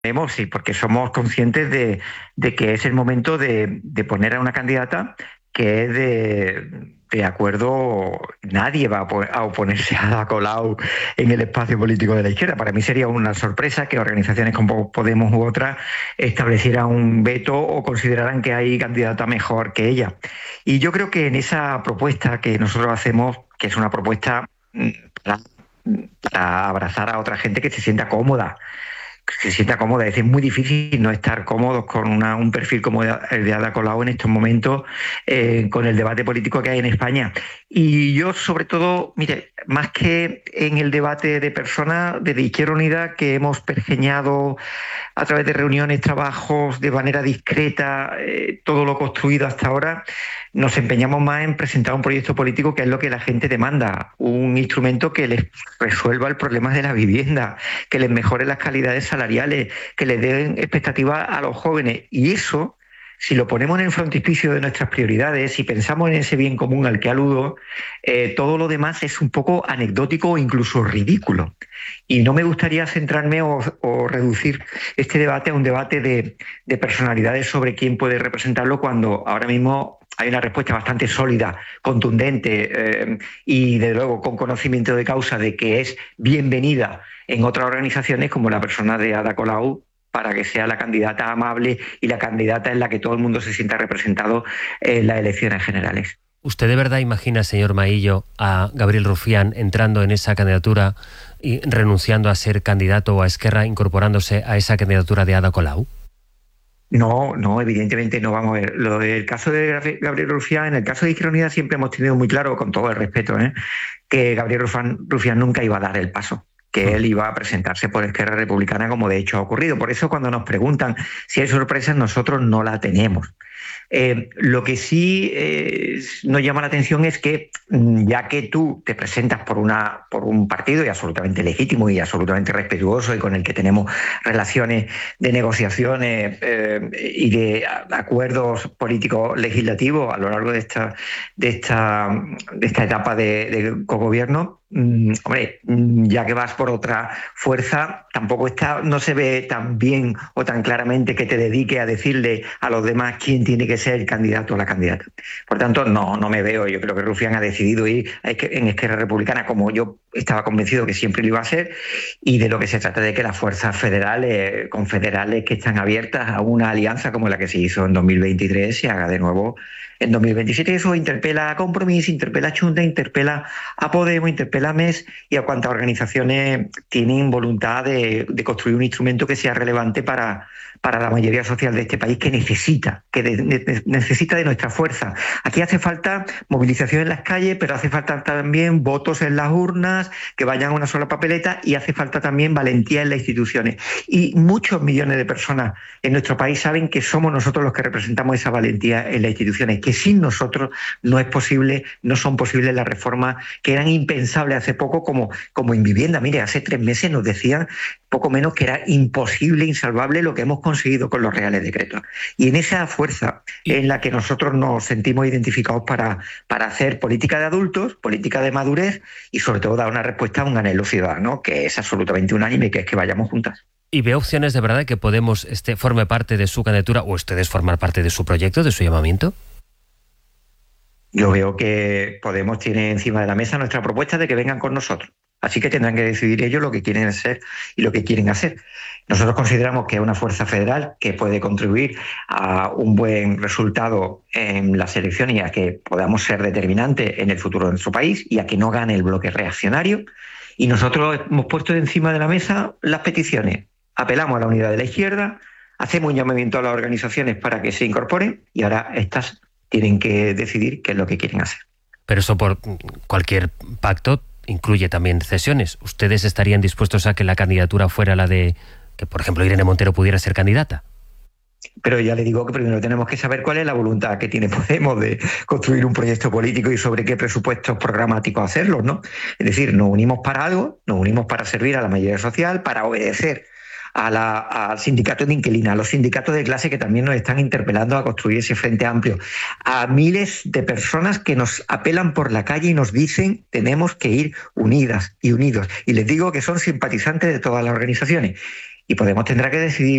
Sí, porque somos conscientes de que es el momento de poner a una candidata que es de acuerdo. Nadie va a oponerse a Ada Colau en el espacio político de la izquierda. Para mí sería una sorpresa que organizaciones como Podemos u otras establecieran un veto o consideraran que hay candidata mejor que ella. Y yo creo que en esa propuesta que nosotros hacemos, que es una propuesta para, para abrazar a otra gente que se sienta cómoda, es decir, es muy difícil no estar cómodos con un perfil como el de Ada Colau en estos momentos, con el debate político que hay en España. Y yo, sobre todo, mire, más que en el debate de personas de Izquierda Unida que hemos pergeñado a través de reuniones, trabajos, de manera discreta, todo lo construido hasta ahora, nos empeñamos más en presentar un proyecto político que es lo que la gente demanda, un instrumento que les resuelva el problema de la vivienda, que les mejore las calidades salariales, que les den expectativas a los jóvenes. Y eso, si lo ponemos en el frontispicio de nuestras prioridades, si pensamos en ese bien común al que aludo, todo lo demás es un poco anecdótico o incluso ridículo. Y no me gustaría centrarme o reducir este debate a un debate de personalidades sobre quién puede representarlo, cuando ahora mismo hay una respuesta bastante sólida, contundente, y de luego con conocimiento de causa de que es bienvenida en otras organizaciones, como la persona de Ada Colau, para que sea la candidata amable y la candidata en la que todo el mundo se sienta representado en las elecciones generales. ¿Usted de verdad imagina, señor Maillo, a Gabriel Rufián entrando en esa candidatura y renunciando a ser candidato, o a Esquerra incorporándose a esa candidatura de Ada Colau? No, no, evidentemente no. Vamos a ver. Lo del caso de Gabriel Rufián, en el caso de Izquierda Unida siempre hemos tenido muy claro, con todo el respeto, que Gabriel Rufián nunca iba a dar el paso, que él iba a presentarse por Esquerra Republicana, como de hecho ha ocurrido. Por eso, cuando nos preguntan si hay sorpresas, nosotros no la tenemos. Lo que sí nos llama la atención es que, ya que tú te presentas por un partido y absolutamente legítimo y absolutamente respetuoso y con el que tenemos relaciones de negociaciones y de acuerdos políticos legislativos a lo largo de esta etapa de cogobierno, hombre, ya que vas por otra fuerza, tampoco no se ve tan bien o tan claramente que te dedique a decirle a los demás quién tiene que ser el candidato o la candidata. Por tanto, no me veo. Yo creo que Rufián ha decidido ir en Esquerra Republicana, como yo estaba convencido que siempre lo iba a hacer, y de lo que se trata de que las fuerzas federales, confederales que están abiertas a una alianza como la que se hizo en 2023, se haga de nuevo en 2027. Eso interpela a Compromís, interpela a Chunta, interpela a Podemos, interpela a MES y a cuantas organizaciones tienen voluntad de construir un instrumento que sea relevante para la mayoría social de este país, que necesita de nuestra fuerza. Aquí hace falta movilización en las calles, pero hace falta también votos en las urnas, que vayan a una sola papeleta, y hace falta también valentía en las instituciones. Y muchos millones de personas en nuestro país saben que somos nosotros los que representamos esa valentía en las instituciones, que sin nosotros no son posibles las reformas que eran impensables hace poco, como en vivienda. Mire, hace 3 meses nos decían poco menos que era imposible, insalvable lo que hemos conseguido con los reales decretos. Y en esa fuerza en la que nosotros nos sentimos identificados para hacer política de adultos, política de madurez, y sobre todo dar una respuesta a un anhelo ciudadano que es absolutamente unánime, que es que vayamos juntas. ¿Y ve opciones de verdad que Podemos forme parte de su candidatura, o ustedes formar parte de su proyecto, de su llamamiento? Yo veo que Podemos tiene encima de la mesa nuestra propuesta de que vengan con nosotros. Así que tendrán que decidir ellos lo que quieren hacer y lo que quieren hacer. Nosotros consideramos que es una fuerza federal que puede contribuir a un buen resultado en las elecciones y a que podamos ser determinantes en el futuro de nuestro país y a que no gane el bloque reaccionario. Y nosotros hemos puesto encima de la mesa las peticiones. Apelamos a la unidad de la izquierda, hacemos un llamamiento a las organizaciones para que se incorporen, y ahora estas tienen que decidir qué es lo que quieren hacer. Pero eso, por cualquier pacto, incluye también cesiones. ¿Ustedes estarían dispuestos a que la candidatura fuera la de que, por ejemplo, Irene Montero pudiera ser candidata? Pero ya le digo que primero tenemos que saber cuál es la voluntad que tiene Podemos de construir un proyecto político y sobre qué presupuestos programáticos hacerlo, ¿no? Es decir, nos unimos para algo, nos unimos para servir a la mayoría social, para obedecer al sindicato de inquilinos, a los sindicatos de clase que también nos están interpelando a construir ese frente amplio, a miles de personas que nos apelan por la calle y nos dicen tenemos que ir unidas y unidos. Y les digo que son simpatizantes de todas las organizaciones. y Podemos tendrá que decidir